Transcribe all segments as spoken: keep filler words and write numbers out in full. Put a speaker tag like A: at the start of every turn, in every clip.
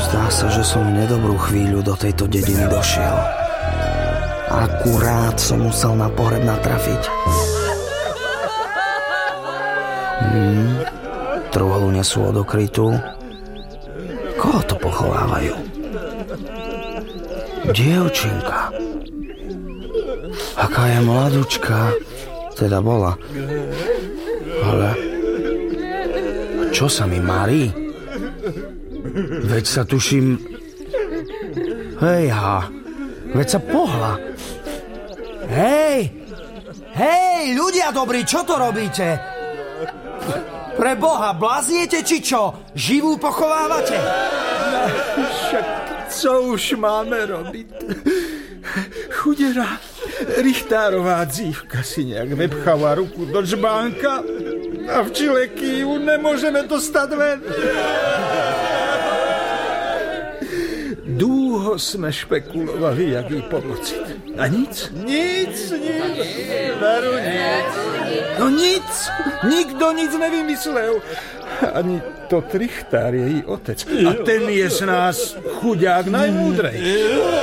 A: Zdá sa, že som v nedobrú chvíľu do tejto dediny došiel. Akurát som musel na pohreb natrafiť. Hmm, truhlu nesú odokrytú. Koho to pochovávajú? Dievčinka. Aká je mladučka. Teda bola. Ale čo sa mi marí? Veď sa tuším... Hejha, veď sa pohla. Hej! Hej, ľudia dobrí, čo to robíte? Pre Boha, blázniete či čo? Živú pochovávate?
B: Však co už máme robiť? Chudera, Richtárová dzívka si nejak vepchala ruku do žbánka a v čileky ju nemôžeme dostať ven. Dúho sme špekulovali, jak jej pomociť. A nic? Nic, nic. Veru, nic. No nic. Nikto nic nevymyslel. Ani to Richtár, jej otec. A ten je z nás chuďák najmúdrejší.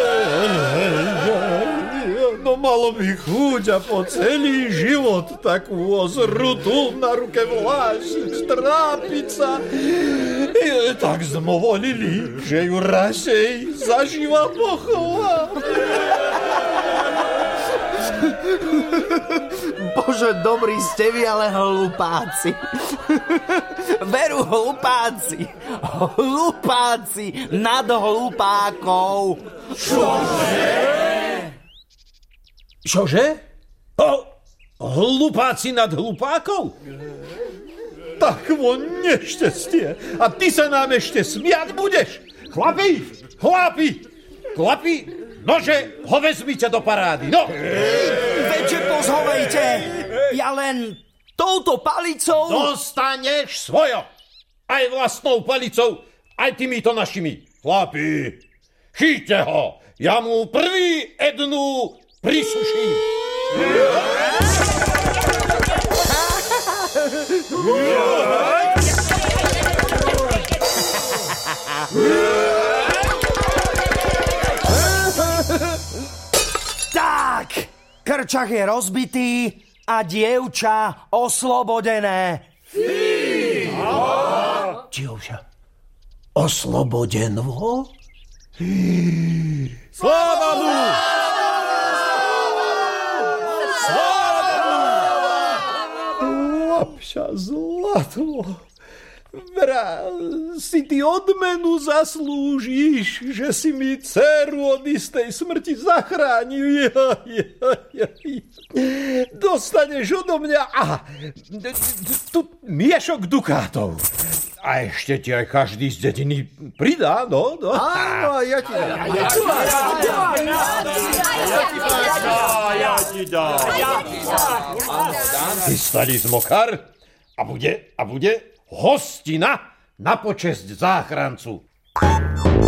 B: No malo by chúďa po celý život takú ozrutu na ruke vlášiť, trápiť sa. I tak sme volili, že ju rašej zaživa pochová.
A: Bože, dobrý ste vy, ale hlupáci. Veru, hlupáci. Hlupáci nad hlupákov.
B: Čože? Čože? O, hlupáci nad hlupákov? Tak vo nešťastie. A ty sa nám ešte smiať budeš? Chlapi, chlapi, chlapi, nože, ho vezmite do parády, no.
A: Veďže pozhovejte. Ja len touto palicou...
B: Dostaneš svojo. Aj vlastnou palicou, aj týmito našimi. Chlapi, chyťte ho. Ja mu prvý Ednu prisuším.
A: Tak, krčach je rozbitý a dievča oslobodené.
B: Dievča oslobodenvo? Sláva mu! Lapša zlato, vrá, si ty odmenu zaslúžiš, že si mi dceru od istej smrti zachránil. Ja, ja, ja, ja. Dostaneš odo mňa aha, tu miešok dukátov. A ešte ti aj každý z dediny pridá, no, no. Áno, ja ti dám. Ja ti dám. Ja ti dám. Ty stali zmokar a bude, a bude hostina na počesť záchrancu.